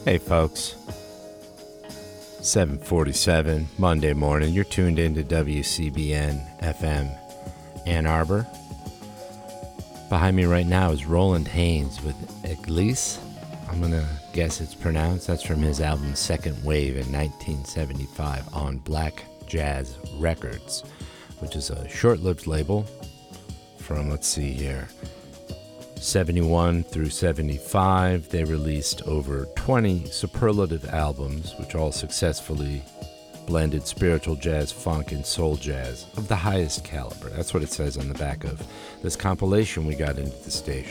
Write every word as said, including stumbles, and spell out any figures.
Hey folks, seven forty-seven Monday morning. You're tuned into W C B N F M Ann Arbor. Behind me right now is Roland Haynes with Église. I'm gonna guess it's pronounced. That's from his album Second Wave in nineteen seventy-five on Black Jazz Records, which is a short-lived label from, let's see here, seventy-one through seventy-five. They released over twenty superlative albums, which all successfully blended spiritual jazz, funk, and soul jazz of the highest caliber. That's what it says on the back of this compilation we got into the station.